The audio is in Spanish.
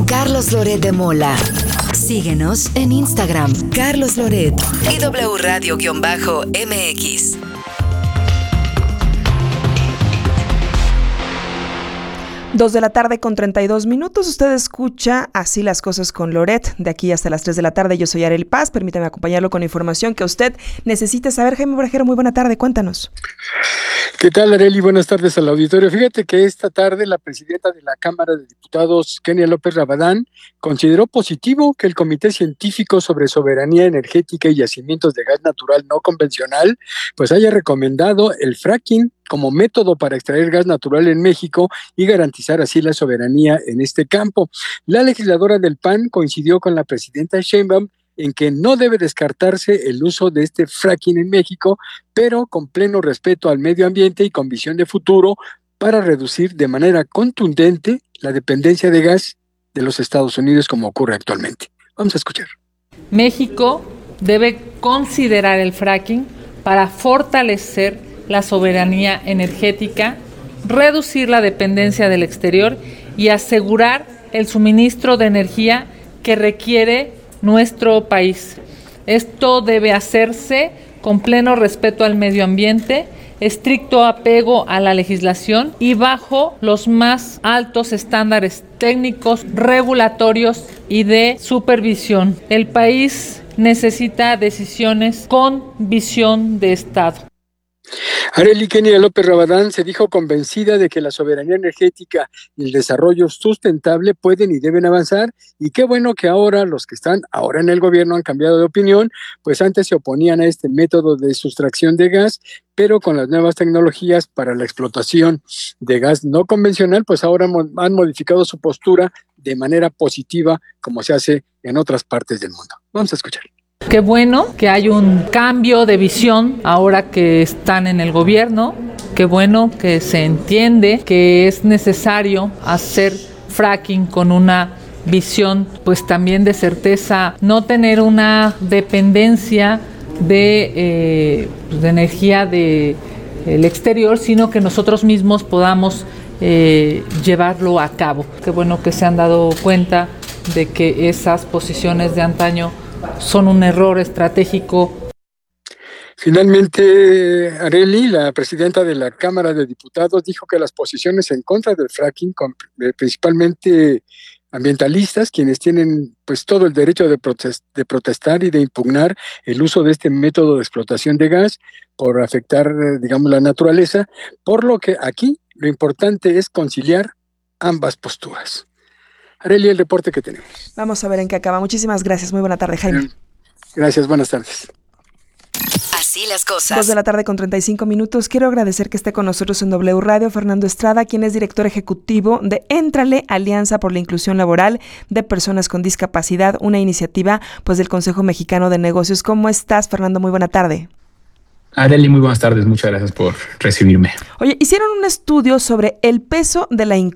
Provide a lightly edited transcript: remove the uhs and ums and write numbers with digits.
Carlos Loret de Mola. Síguenos en Instagram, Carlos Loret y W Radio-MX. 2:32 p.m. Usted escucha Así las cosas con Loret, de aquí hasta las 3 de la tarde. Yo soy Arely Paz, permítame acompañarlo con información que usted necesita saber. Jaime Borajero, muy buena tarde, cuéntanos. ¿Qué tal, Arely? Buenas tardes al auditorio. Fíjate que esta tarde la presidenta de la Cámara de Diputados, Kenia López Rabadán, consideró positivo que el Comité Científico sobre Soberanía Energética y Yacimientos de Gas Natural No Convencional pues haya recomendado el fracking como método para extraer gas natural en México y garantizar así la soberanía en este campo. La legisladora del PAN coincidió con la presidenta Sheinbaum en que no debe descartarse el uso de este fracking en México, pero con pleno respeto al medio ambiente y con visión de futuro para reducir de manera contundente la dependencia de gas de los Estados Unidos como ocurre actualmente. Vamos a escuchar. México debe considerar el fracking para fortalecer la soberanía energética, reducir la dependencia del exterior y asegurar el suministro de energía que requiere nuestro país. Esto debe hacerse con pleno respeto al medio ambiente, estricto apego a la legislación y bajo los más altos estándares técnicos, regulatorios y de supervisión. El país necesita decisiones con visión de Estado. Arely, Kenia López Rabadán se dijo convencida de que la soberanía energética y el desarrollo sustentable pueden y deben avanzar, y qué bueno que ahora los que están ahora en el gobierno han cambiado de opinión, pues antes se oponían a este método de sustracción de gas, pero con las nuevas tecnologías para la explotación de gas no convencional, pues ahora han modificado su postura de manera positiva, como se hace en otras partes del mundo. Vamos a escuchar. Qué bueno que hay un cambio de visión ahora que están en el gobierno. Qué bueno que se entiende que es necesario hacer fracking con una visión, pues también de certeza, no tener una dependencia de energía del exterior, sino que nosotros mismos podamos llevarlo a cabo. Qué bueno que se han dado cuenta de que esas posiciones de antaño son un error estratégico. Finalmente, Arely, la presidenta de la Cámara de Diputados, dijo que las posiciones en contra del fracking, principalmente ambientalistas, quienes tienen pues todo el derecho de protestar y de impugnar el uso de este método de explotación de gas por afectar, digamos, la naturaleza, por lo que aquí lo importante es conciliar ambas posturas. Arely, el reporte que tenemos. Vamos a ver en qué acaba. Muchísimas gracias. Muy buena tarde, Jaime. Gracias, buenas tardes. Así las cosas. 2:35 p.m. Quiero agradecer que esté con nosotros en W Radio Fernando Estrada, quien es director ejecutivo de Éntrale, Alianza por la Inclusión Laboral de Personas con Discapacidad, una iniciativa pues del Consejo Mexicano de Negocios. ¿Cómo estás, Fernando? Muy buena tarde. Arely, muy buenas tardes. Muchas gracias por recibirme. Oye, hicieron un estudio sobre el peso de la